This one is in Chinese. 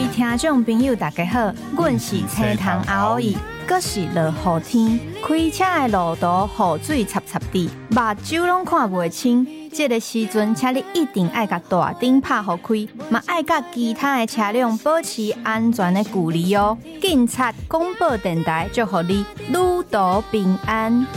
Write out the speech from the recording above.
听众朋友大家好，阮是青塘阿欧伊，阁是落雨天，开车的路途雨水插插地，目睭拢看袂清。这个时阵，请你一定要甲大灯拍互开，嘛爱甲其他的车辆保持安全的距离哦。警察广播电台祝福你旅途平安。